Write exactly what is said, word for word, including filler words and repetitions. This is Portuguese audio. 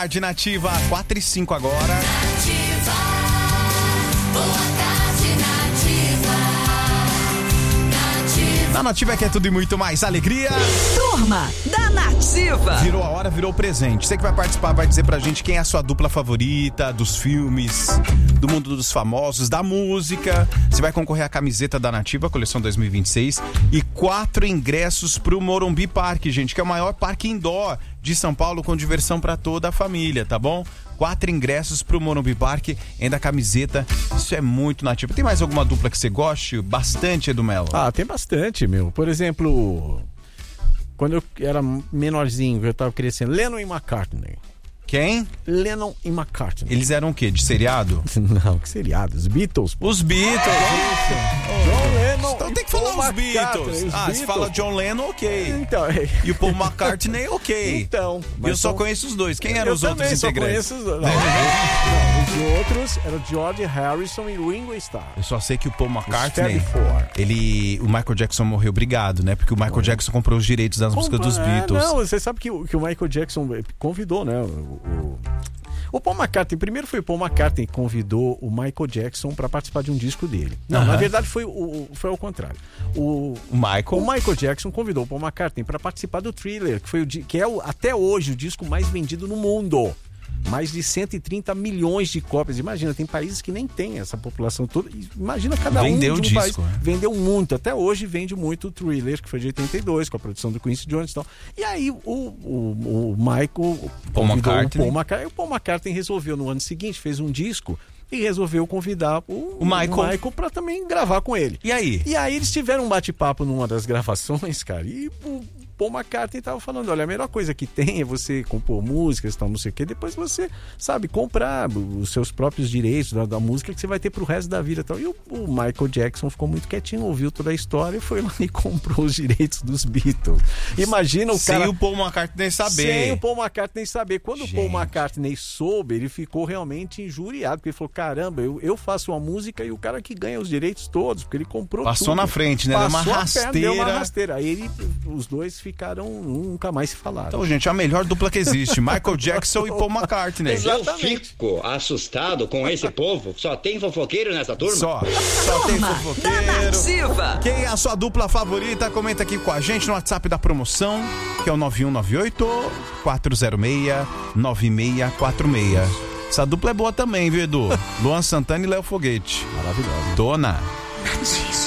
tarde, Nativa. quatro e cinco agora. Nativa. Boa tarde, Nativa. Nativa. Na Nativa é que é tudo e muito mais alegria. Turma da Nativa. Virou a hora, virou o presente. Você que vai participar vai dizer pra gente quem é a sua dupla favorita dos filmes, do mundo dos famosos, da música. Você vai concorrer à camiseta da Nativa, coleção dois mil e vinte e seis, e quatro ingressos pro Morumbi Parque, gente, que é o maior parque indoor de São Paulo com diversão pra toda a família, tá bom? Quatro ingressos pro Morumbi Parque, ainda a camiseta. Isso é muito Nativa. Tem mais alguma dupla que você goste bastante, Edu Melo? Ah, tem bastante, meu. Por exemplo, quando eu era menorzinho, eu tava crescendo, Lennon e McCartney. Quem? Lennon e McCartney. Eles eram o quê? De seriado? Não, que seriado? Os Beatles. Os Beatles. John Lennon. Então tem que Paul falar os McCartney, Beatles. os Ah, Beatles. se fala John Lennon, ok. Então, é. E o Paul McCartney, ok. Então. E eu só são- conheço os dois. Quem eram eu os outros também só integrantes? conheço os... Não, não, os outros eram George Harrison e Ringo Starr. Eu só sei que o Paul Os McCartney, Fab Four. ele, o Michael Jackson morreu, obrigado, né? Porque o Michael Jackson comprou os direitos das músicas dos É, Beatles. Não, você sabe que, o- que o Michael Jackson convidou, né? O, o, o Paul McCartney, primeiro foi o Paul McCartney que convidou o Michael Jackson para participar de um disco dele. Não, Aham. na verdade foi, o, foi ao contrário. O, O Michael. o Michael Jackson convidou o Paul McCartney para participar do Thriller, que, foi o, di- que é o, até hoje o disco mais vendido no mundo. Mais de cento e trinta milhões de cópias. Imagina, tem países que nem tem essa população toda. Imagina cada Vendeu um de um disco, país. né? Vendeu muito. Até hoje vende muito o Thriller, que foi de oitenta e dois, com a produção do Quincy Jones e tal. E aí o, o, o Michael Paul convidou McCartney. o Paul McCartney. O Paul McCartney resolveu no ano seguinte, fez um disco e resolveu convidar o, O Michael. o Michael para também gravar com ele. E aí? E aí eles tiveram um bate-papo numa das gravações, cara, e o Paul McCartney tava falando, olha, a melhor coisa que tem é você compor músicas e tal, não sei o quê, depois você, sabe, comprar os seus próprios direitos da, da música que você vai ter pro resto da vida e tal. E o, o Michael Jackson ficou muito quietinho, ouviu toda a história e foi lá e comprou os direitos dos Beatles. Imagina o Sem cara... o Paul McCartney saber. Sem o Paul McCartney saber. Quando Gente. o Paul McCartney soube, ele ficou realmente injuriado, porque ele falou, caramba, eu, eu faço uma música e o cara que ganha os direitos todos, porque ele comprou Passou tudo. na frente, né? Deu uma Passou a perna, deu uma rasteira. rasteira. Aí ele, os dois ficaram, nunca mais se falaram. Então, gente, a melhor dupla que existe. Michael Jackson e Paul McCartney. Exatamente. Eu fico assustado com esse povo. Só tem fofoqueiro nessa turma? Só. Só tem Turma da fofoqueiro. Nativa. Quem é a sua dupla favorita? Comenta aqui com a gente no WhatsApp da promoção, que é o nove um nove oito, quatro zero seis, nove seis quatro seis. Essa dupla é boa também, viu, Edu? Luan Santana e Léo Foguete. Maravilhoso. Dona. Nativa.